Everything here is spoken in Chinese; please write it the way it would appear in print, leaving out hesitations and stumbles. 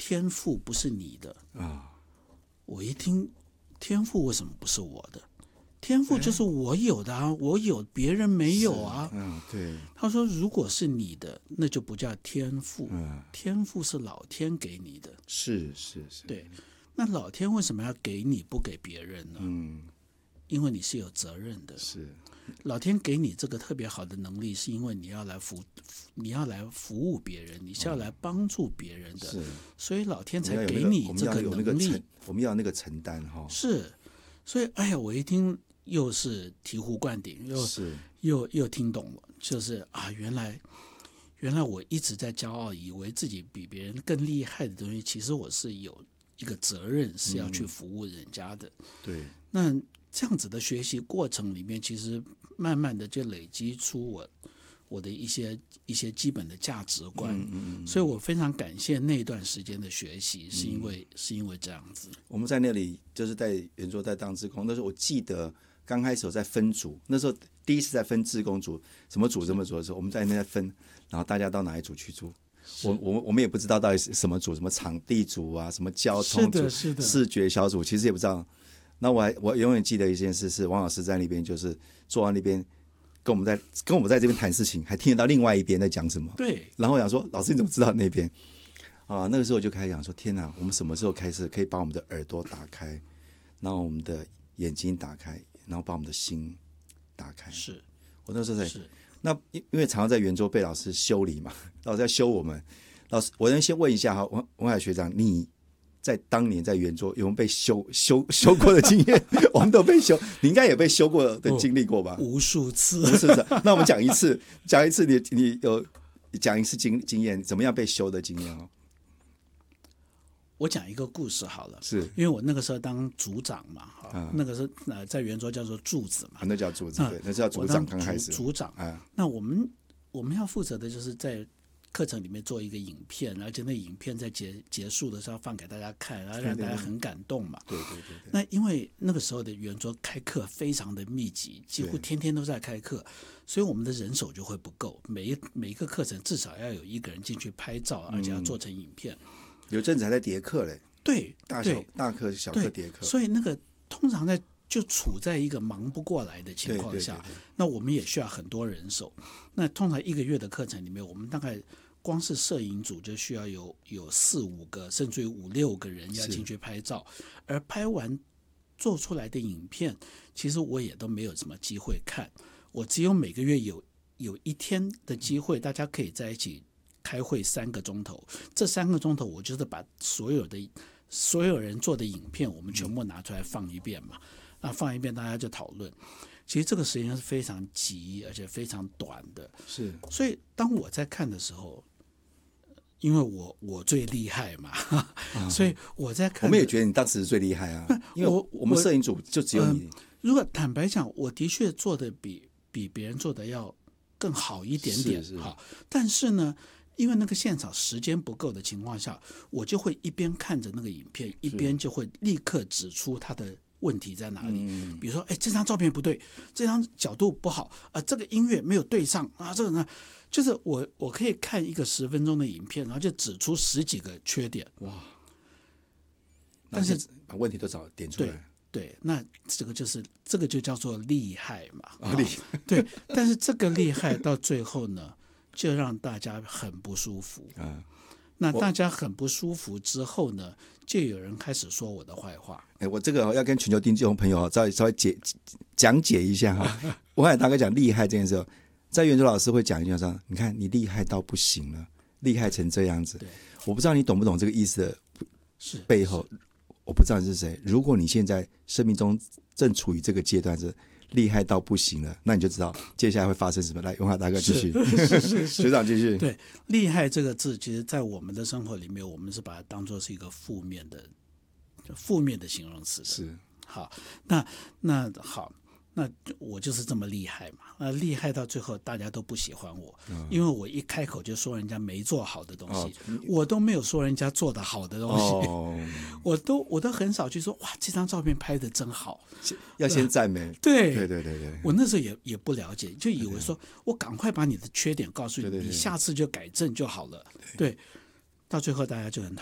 天赋不是你的啊。 我一听，天赋为什么不是我的？天赋就是我有的啊，我有别人没有啊。 对。 他说，如果是你的，那就不叫天赋，天赋是老天给你的。 是。 对，那老天为什么要给你不给别人呢？因为你是有责任的。 是。 老天给你这个特别好的能力，是因为你要来服务别人，你是要来帮助别人的，所以老天才给你这个能力。 我们要有那个承担是，所以哎呀，我一听又是醍醐灌顶，又听懂了，就是啊，原来我一直在骄傲，以为自己比别人更厉害的东西，其实我是有一个责任是要去服务人家的。 对， 那这样子的学习过程里面，其实慢慢的就累积出我的一些基本的价值观。所以我非常感谢那段时间的学习，是因为这样子。 我们在那里就是在圆桌在当志工，那时候我记得刚开始我在分组，那时候第一次在分志工组，什么组的时候，我们在那分，然后大家到哪一组去住。我们也不知道到底是什么组，什么场地组啊，什么交通组、视觉小组，其实也不知道。那我永远记得一件事，是王老师在那边就是坐在那边跟我们在这边谈事情，还听得到另外一边在讲什么。 对。 然后我想说，老师你怎么知道那边？那个时候我就开始想说，天哪，我们什么时候开始可以把我们的耳朵打开，然后我们的眼睛打开，然后把我们的心打开？ 是。 我那时候在那因为常常在圆桌被老师修理嘛，老师在修我们。老师，我先问一下哈，文海学长，你在当年在圆桌有没有被修过的经验？我们都被修，你应该也被修过的经历过吧？ 无数次。 那我们讲一次，你有讲一次经验，怎么样被修的经验？ 我讲一个故事好了， 是因为我那个时候当组长嘛，那个时候在圆桌叫做柱子嘛， 那叫柱子，对，那叫组长刚开始。 组长，那我们要负责的就是在课程里面做一个影片，而且那影片在结束的时候放给大家看，然后让大家很感动嘛。 对。 那因为那个时候的圆桌开课非常的密集，几乎天天都在开课，所以我们的人手就会不够，每一个课程至少要有一个人进去拍照，而且要做成影片。 有阵子还在叠课嘞。 对， 大课小课叠课， 所以那个通常就处在一个忙不过来的情况下，那我们也需要很多人手。那通常一个月的课程里面，我们大概光是摄影组就需要有4-5个，甚至于5-6个人要进去拍照，而拍完做出来的影片，其实我也都没有什么机会看。我只有每个月有一天的机会，大家可以在一起开会3个钟头。这3个钟头，我就是把所有人做的影片，我们全部拿出来放一遍嘛。那放一遍，大家就讨论。其实这个时间是非常急，而且非常短的。 是。 所以当我在看的时候，因为我最厉害嘛，所以我在看。 我们也觉得你当时最厉害啊，因为我们摄影组就只有你。 如果坦白讲，我的确做的比别人做的要更好一点点。好，但是呢，因为那个现场时间不够的情况下，我就会一边看着那个影片，一边就会立刻指出它的问题在哪里。比如说，这张照片不对，这张角度不好，这个音乐没有对上啊，这个呢，就是我可以看一个10分钟的影片，然后就指出10几个缺点。哇！但是把问题都点出来。 对，那这个就叫做厉害嘛。对，但是这个厉害到最后呢，就让大家很不舒服。那大家很不舒服之后呢，就有人开始说我的坏话。 我这个要跟全球听众朋友稍微讲解一下哈。我刚才大概讲厉害这件事，在圆桌老师会讲一句说：“你看你厉害到不行了，厉害成这样子。”我不知道你懂不懂这个意思的背后。我不知道你是谁。如果你现在生命中正处于这个阶段是厉害到不行了，那你就知道接下来会发生什么。来，永华大哥继续，学长继续。 对，厉害这个字，其实在我们的生活里面，我们是把它当作是一个负面的形容词。 是。 好，那好。那我就是这么厉害嘛，厉害到最后大家都不喜欢我，因为我一开口就说人家没做好的东西，我都没有说人家做的好的东西，我都很少去说哇这张照片拍的真好， 要先赞美。 对， 我那时候也不了解，就以为说我赶快把你的缺点告诉你，你下次就改正就好了。对，到最后大家就很